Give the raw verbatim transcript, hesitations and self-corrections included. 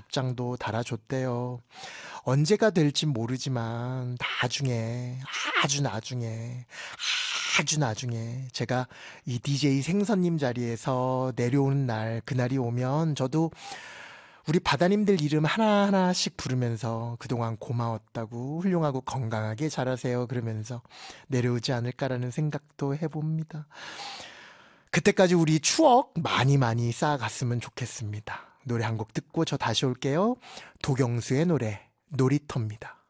답장도 달아줬대요. 언제가 될진 모르지만 나중에, 아주 나중에, 아주 나중에 제가 이 디제이 생선님 자리에서 내려오는 날, 그날이 오면 저도 우리 바다님들 이름 하나하나씩 부르면서 그동안 고마웠다고, 훌륭하고 건강하게 자라세요 그러면서 내려오지 않을까라는 생각도 해봅니다. 그때까지 우리 추억 많이 많이 쌓아갔으면 좋겠습니다. 노래 한 곡 듣고 저 다시 올게요. 도경수의 노래, 놀이터입니다.